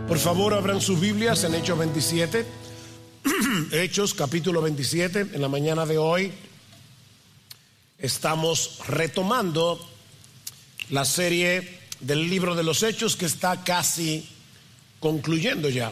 Por favor, abran sus Biblias en Hechos 27. Hechos capítulo 27. En la mañana de hoy estamos retomando la serie del libro de los Hechos, que está casi concluyendo ya.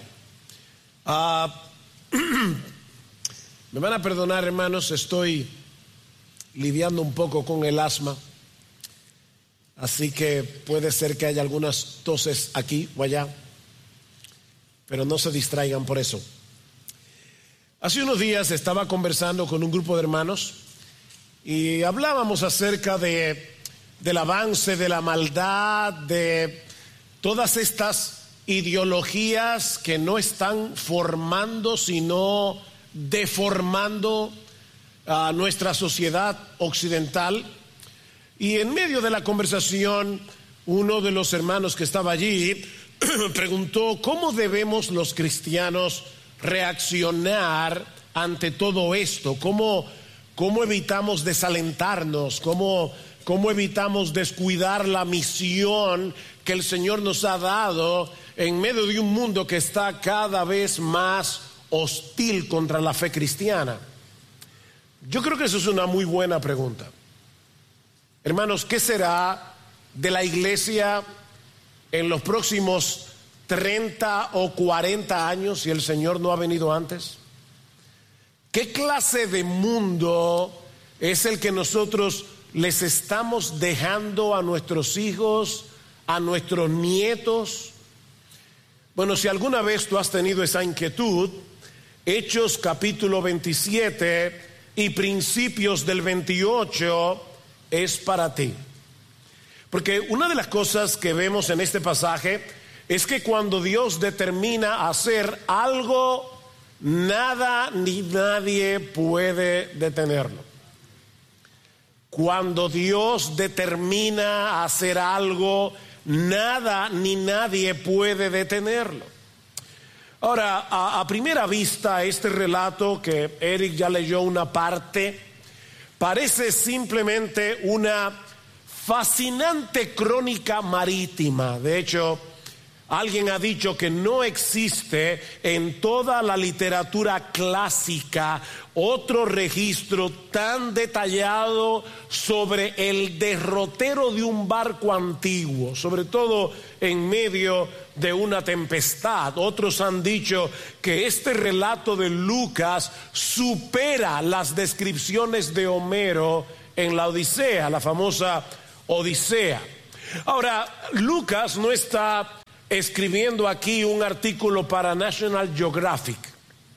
Me van a perdonar, hermanos, estoy lidiando un poco con el asma, así que puede ser que haya algunas toses aquí o allá, pero no se distraigan por eso. Hace unos días estaba conversando con un grupo de hermanos y hablábamos acerca del avance de la maldad, de todas estas ideologías que no están formando sino deformando a nuestra sociedad occidental. Y en medio de la conversación, uno de los hermanos que estaba allí preguntó: ¿cómo debemos los cristianos reaccionar ante todo esto? ¿Cómo evitamos desalentarnos? ¿Cómo evitamos descuidar la misión que el Señor nos ha dado en medio de un mundo que está cada vez más hostil contra la fe cristiana? Yo creo que eso es una muy buena pregunta. Hermanos, ¿qué será de la iglesia en los próximos 30 o 40 años si el Señor no ha venido antes? ¿Qué clase de mundo es el que nosotros les estamos dejando a nuestros hijos, a nuestros nietos? Bueno, si alguna vez tú has tenido esa inquietud, Hechos capítulo 27 y principios del 28 es para ti. Porque una de las cosas que vemos en este pasaje es que cuando Dios determina hacer algo, nada ni nadie puede detenerlo. Cuando Dios determina hacer algo, nada ni nadie puede detenerlo. Ahora, a primera vista, este relato que Eric ya leyó una parte, parece simplemente una fascinante crónica marítima. De hecho, alguien ha dicho que no existe en toda la literatura clásica otro registro tan detallado sobre el derrotero de un barco antiguo, sobre todo en medio de una tempestad. Otros han dicho que este relato de Lucas supera las descripciones de Homero en la Odisea, la famosa Odisea. Ahora, Lucas no está escribiendo aquí un artículo para National Geographic.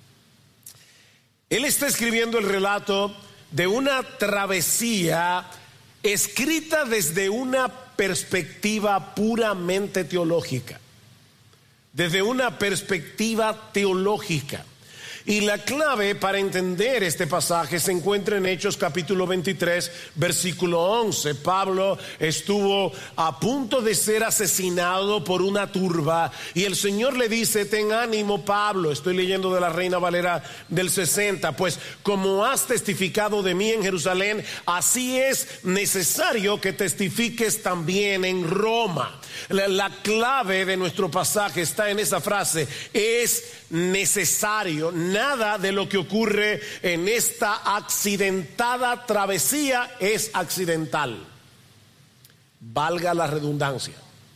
Él está escribiendo el relato de una travesía escrita desde una perspectiva puramente teológica. Desde una perspectiva teológica. Y la clave para entender este pasaje se encuentra en Hechos capítulo 23, versículo 11. Pablo estuvo a punto de ser asesinado por una turba y el Señor le dice: ten ánimo, Pablo. Estoy leyendo de la Reina Valera del 60. Pues como has testificado de mí en Jerusalén, así es necesario que testifiques también en Roma. La clave de nuestro pasaje está en esa frase: es necesario. Nada de lo que ocurre en esta accidentada travesía es accidental, valga la redundancia.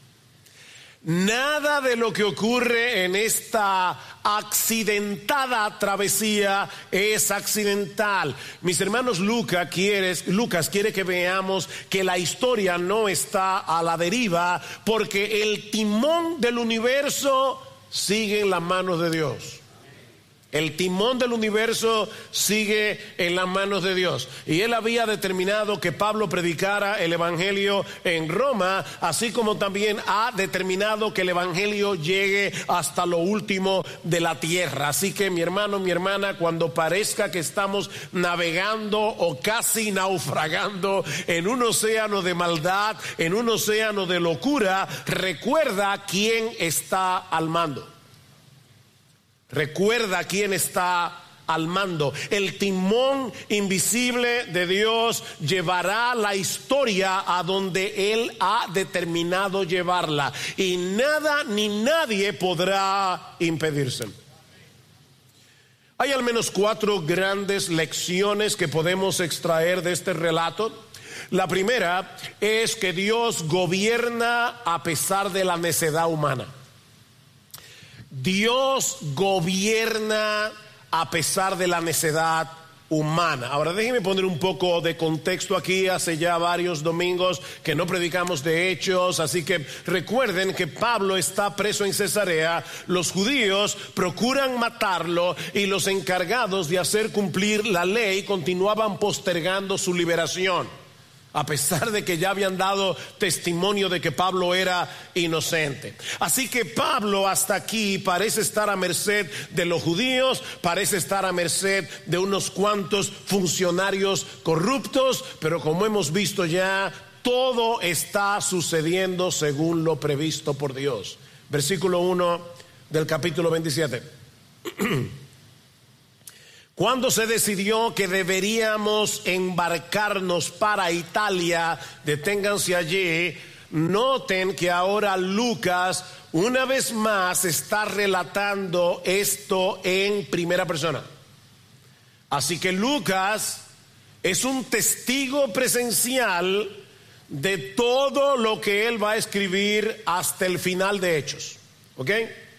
Nada de lo que ocurre en esta accidentada travesía es accidental. Mis hermanos, Lucas quiere que veamos que la historia no está a la deriva, porque el timón del universo sigue en las manos de Dios. El timón del universo sigue en las manos de Dios. Y él había determinado que Pablo predicara el evangelio en Roma, así como también ha determinado que el evangelio llegue hasta lo último de la tierra. Así que mi hermano, mi hermana, cuando parezca que estamos navegando o casi naufragando en un océano de maldad, en un océano de locura, recuerda quién está al mando. Recuerda quién está al mando. El timón invisible de Dios llevará la historia a donde Él ha determinado llevarla, y nada ni nadie podrá impedírselo. Hay al menos 4 grandes lecciones que podemos extraer de este relato. La primera es que Dios gobierna a pesar de la necedad humana. Dios gobierna a pesar de la necedad humana. Ahora déjenme poner un poco de contexto aquí. Hace ya varios domingos que no predicamos de Hechos, así que recuerden que Pablo está preso en Cesarea. Los judíos procuran matarlo y los encargados de hacer cumplir la ley continuaban postergando su liberación, a pesar de que ya habían dado testimonio de que Pablo era inocente. Así que Pablo hasta aquí parece estar a merced de los judíos, parece estar a merced de unos cuantos funcionarios corruptos, pero como hemos visto ya, todo está sucediendo según lo previsto por Dios. Versículo 1 del capítulo 27. Cuando se decidió que deberíamos embarcarnos para Italia, deténganse allí, noten que ahora Lucas una vez más está relatando esto en primera persona. Así que Lucas es un testigo presencial de todo lo que él va a escribir hasta el final de Hechos. ¿Ok?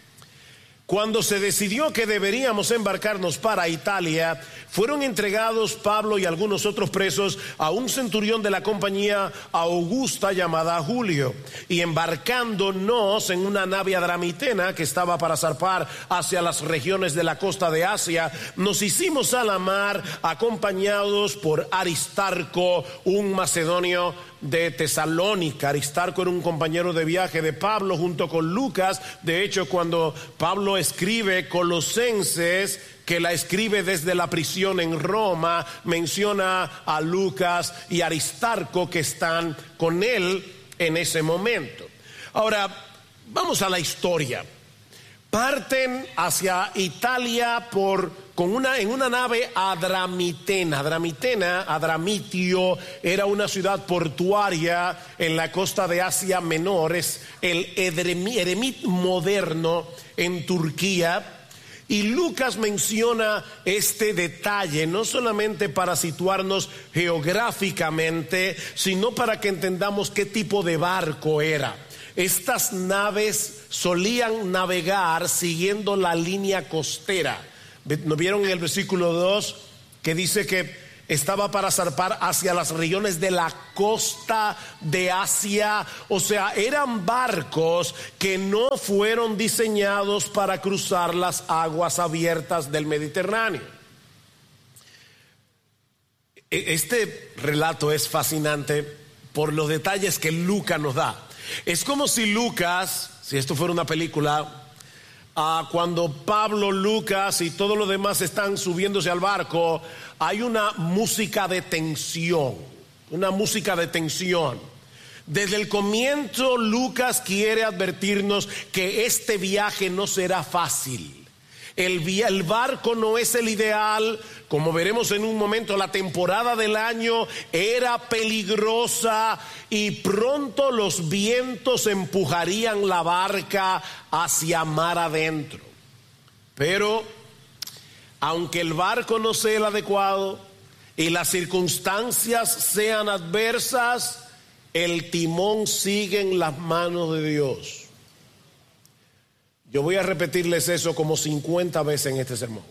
Cuando se decidió que deberíamos embarcarnos para Italia, fueron entregados Pablo y algunos otros presos a un centurión de la compañía Augusta llamada Julio, y embarcándonos en una nave adramitena que estaba para zarpar hacia las regiones de la costa de Asia, nos hicimos a la mar acompañados por Aristarco, un macedonio de Tesalónica. Aristarco era un compañero de viaje de Pablo junto con Lucas. De hecho, cuando Pablo escribe Colosenses, que la escribe desde la prisión en Roma, menciona a Lucas y Aristarco que están con él en ese momento. Ahora, vamos a la historia. Parten hacia Italia en una nave adramitena. Adramitio era una ciudad portuaria en la costa de Asia Menor, es el Edremit moderno en Turquía. Y Lucas menciona este detalle no solamente para situarnos geográficamente, sino para que entendamos qué tipo de barco era. Estas naves solían navegar siguiendo la línea costera. ¿No vieron en el versículo 2 que dice que estaba para zarpar hacia las regiones de la costa de Asia? O sea, eran barcos que no fueron diseñados para cruzar las aguas abiertas del Mediterráneo. Este relato es fascinante por los detalles que Lucas nos da. Es como si Lucas, si esto fuera una película, cuando Pablo, Lucas y todos los demás están subiéndose al barco, hay una música de tensión, Desde el comienzo Lucas quiere advertirnos que este viaje no será fácil. El barco no es el ideal. Como veremos en un momento, la temporada del año era peligrosa y pronto los vientos empujarían la barca hacia mar adentro. Pero aunque el barco no sea el adecuado y las circunstancias sean adversas, el timón sigue en las manos de Dios. Yo voy a repetirles eso como 50 veces en este sermón.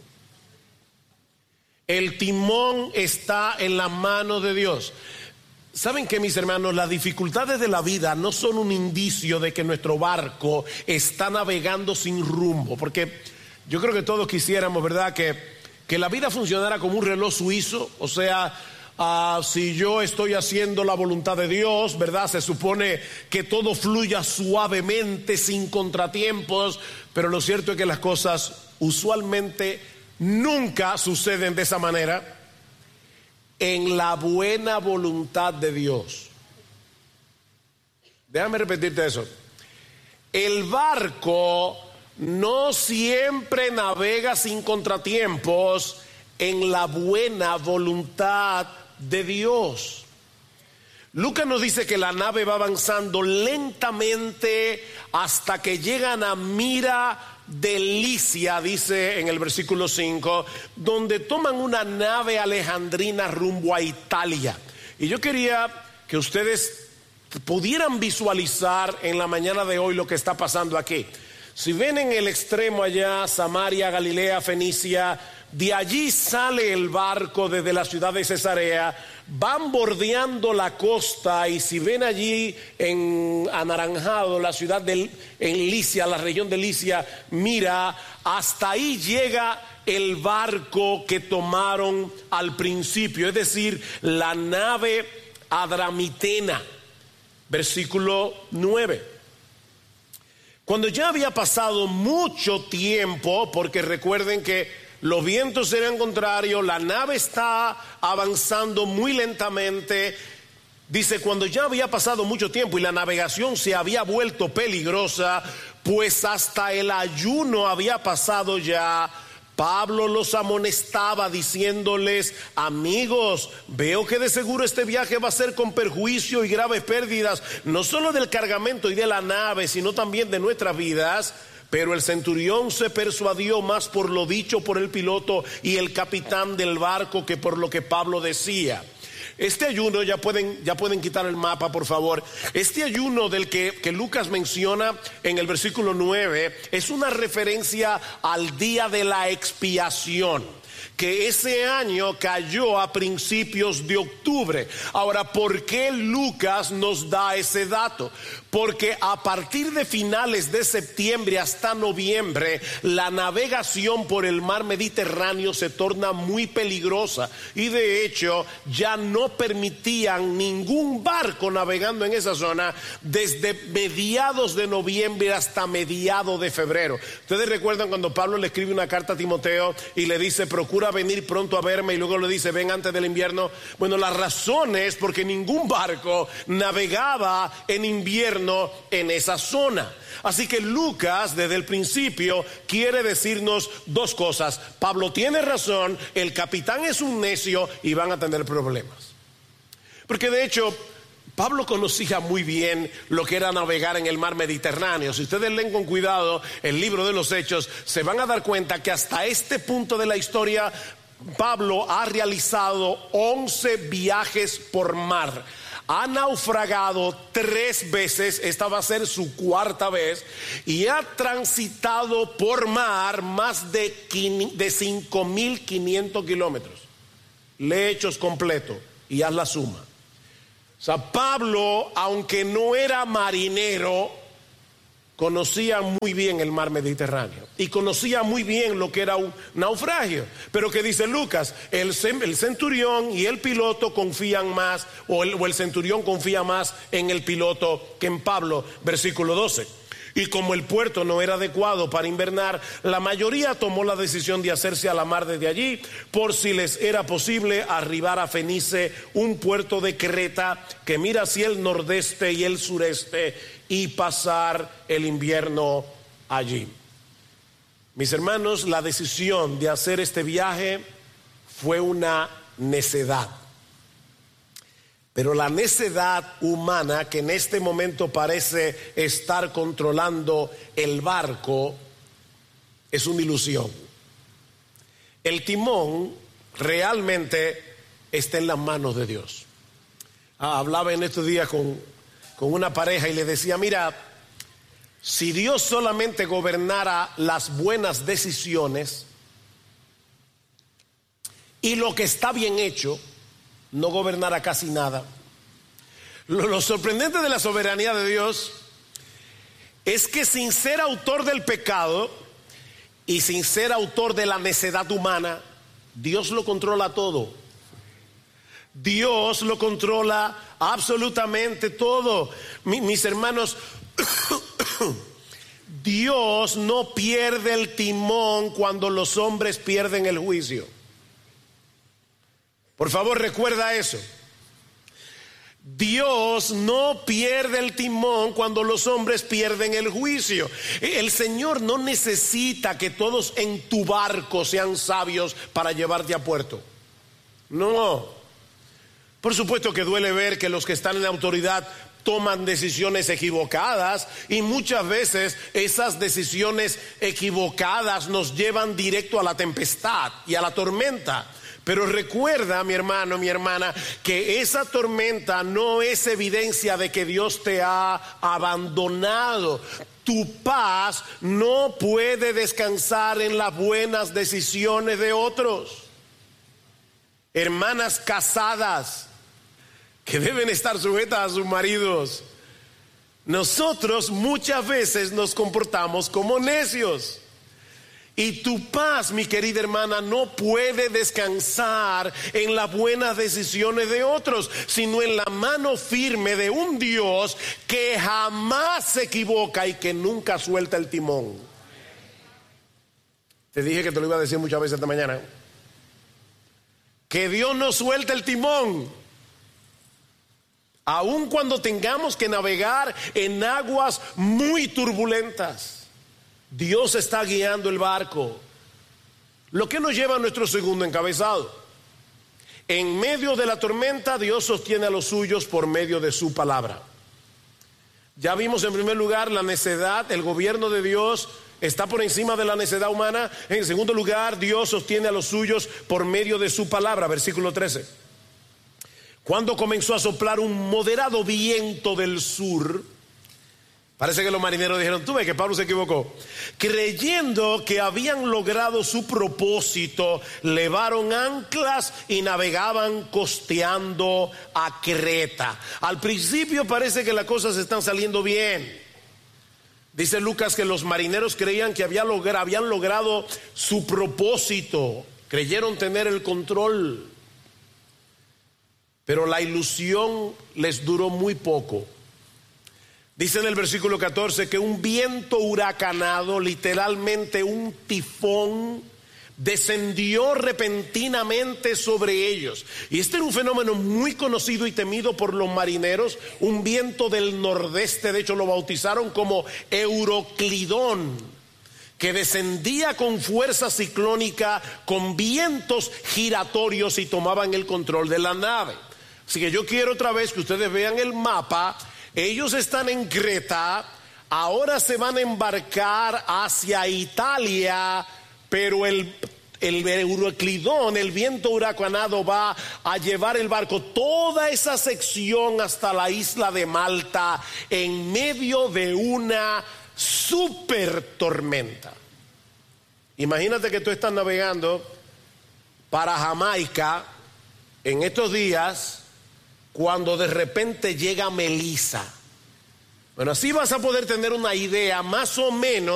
El timón está en la mano de Dios. ¿Saben qué, mis hermanos? Las dificultades de la vida no son un indicio de que nuestro barco está navegando sin rumbo. Porque yo creo que todos quisiéramos, ¿verdad?, que la vida funcionara como un reloj suizo. O sea, si yo estoy haciendo la voluntad de Dios, ¿verdad?, se supone que todo fluya suavemente, sin contratiempos. Pero lo cierto es que las cosas usualmente nunca suceden de esa manera en la buena voluntad de Dios. Déjame repetirte eso. El barco no siempre navega sin contratiempos en la buena voluntad de Dios. Lucas nos dice que la nave va avanzando lentamente hasta que llegan a Mira de Licia, dice en el versículo 5, donde toman una nave alejandrina rumbo a Italia. Y yo quería que ustedes pudieran visualizar en la mañana de hoy lo que está pasando aquí. Si ven en el extremo allá, Samaria, Galilea, Fenicia, de allí sale el barco desde la ciudad de Cesarea, van bordeando la costa, y si ven allí en anaranjado la ciudad en Licia, la región de Licia, Mira, hasta ahí llega el barco que tomaron al principio, es decir, la nave adramitena. Versículo 9. Cuando ya había pasado mucho tiempo, porque recuerden que los vientos eran contrarios, la nave está avanzando muy lentamente. Dice, cuando ya había pasado mucho tiempo y la navegación se había vuelto peligrosa, pues hasta el ayuno había pasado ya, Pablo los amonestaba diciéndoles: amigos, veo que de seguro este viaje va a ser con perjuicio y graves pérdidas, no solo del cargamento y de la nave, sino también de nuestras vidas. Pero el centurión se persuadió más por lo dicho por el piloto y el capitán del barco que por lo que Pablo decía. Este ayuno, ya pueden quitar el mapa, por favor. Este ayuno del que Lucas menciona en el versículo 9 es una referencia al día de la expiación, que ese año cayó a principios de octubre. Ahora, ¿por qué Lucas nos da ese dato? Porque a partir de finales de septiembre hasta noviembre, la navegación por el mar Mediterráneo se torna muy peligrosa, y de hecho ya no permitían ningún barco navegando en esa zona desde mediados de noviembre hasta mediados de febrero. Ustedes recuerdan cuando Pablo le escribe una carta a Timoteo y le dice: procura venir pronto a verme, y luego le dice: ven antes del invierno. Bueno, la razón es porque ningún barco navegaba en invierno en esa zona. Así que Lucas desde el principio quiere decirnos dos cosas: Pablo tiene razón, el capitán es un necio y van a tener problemas. Porque de hecho Pablo conocía muy bien lo que era navegar en el mar Mediterráneo. Si ustedes leen con cuidado el libro de los Hechos, se van a dar cuenta que hasta este punto de la historia Pablo ha realizado 11 viajes por mar. Ha naufragado 3 veces, esta va a ser su 4ª vez, y ha transitado por mar más de 5.500 kilómetros. Lee Hechos completo y haz la suma. O sea, Pablo, aunque no era marinero, conocía muy bien el mar Mediterráneo y conocía muy bien lo que era un naufragio. Pero ¿qué dice Lucas? El centurión y el piloto confían más, o el centurión confía más en el piloto que en Pablo. Versículo 12. Y como el puerto no era adecuado para invernar, la mayoría tomó la decisión de hacerse a la mar desde allí, por si les era posible arribar a Fenice, un puerto de Creta que mira hacia el nordeste y el sureste, y pasar el invierno allí. Mis hermanos, la decisión de hacer este viaje fue una necedad. Pero la necedad humana, que en este momento parece estar controlando el barco, es una ilusión. El timón realmente está en las manos de Dios. Hablaba en estos días con una pareja y le decía: mira, si Dios solamente gobernara las buenas decisiones y lo que está bien hecho, no gobernara casi nada. Lo sorprendente de la soberanía de Dios es que, sin ser autor del pecado y sin ser autor de la necedad humana, Dios lo controla todo. Dios lo controla absolutamente todo. Mis hermanos, Dios no pierde el timón cuando los hombres pierden el juicio. Por favor, recuerda eso. Dios no pierde el timón cuando los hombres pierden el juicio. El Señor no necesita que todos en tu barco sean sabios para llevarte a puerto. No. Por supuesto que duele ver que los que están en la autoridad toman decisiones equivocadas, y muchas veces esas decisiones equivocadas nos llevan directo a la tempestad y a la tormenta. Pero recuerda, mi hermano, mi hermana, que esa tormenta no es evidencia de que Dios te ha abandonado. Tu paz no puede descansar en las buenas decisiones de otros. Hermanas casadas que deben estar sujetas a sus maridos, nosotros muchas veces nos comportamos como necios. Y tu paz, mi querida hermana, no puede descansar en las buenas decisiones de otros, sino en la mano firme de un Dios que jamás se equivoca y que nunca suelta el timón. Te dije que te lo iba a decir muchas veces esta mañana. Que Dios no suelta el timón. Aun cuando tengamos que navegar en aguas muy turbulentas, Dios está guiando el barco. Lo que nos lleva a nuestro segundo encabezado. En medio de la tormenta, Dios sostiene a los suyos por medio de su palabra. Ya vimos en primer lugar la necedad. El gobierno de Dios está por encima de la necedad humana. En segundo lugar, Dios sostiene a los suyos por medio de su palabra. Versículo 13. Cuando comenzó a soplar un moderado viento del sur, parece que los marineros dijeron: tú ves que Pablo se equivocó. Creyendo que habían logrado su propósito, levaron anclas y navegaban costeando a Creta. Al principio parece que las cosas están saliendo bien. Dice Lucas que los marineros creían que habían logrado su propósito, creyeron tener el control. Pero la ilusión les duró muy poco. Dice en el versículo 14 que un viento huracanado, literalmente un tifón, descendió repentinamente sobre ellos. Y este era un fenómeno muy conocido y temido por los marineros, un viento del nordeste. De hecho lo bautizaron como Euroclidón, que descendía con fuerza ciclónica, con vientos giratorios, y tomaban el control de la nave. Así que yo quiero otra vez que ustedes vean el mapa. Ellos están en Creta, ahora se van a embarcar hacia Italia, pero el Euroclidón, el viento huracanado, va a llevar el barco toda esa sección hasta la isla de Malta en medio de una super tormenta. Imagínate que tú estás navegando para Jamaica en estos días, cuando de repente llega Melissa. Bueno, así vas a poder tener una idea más o menos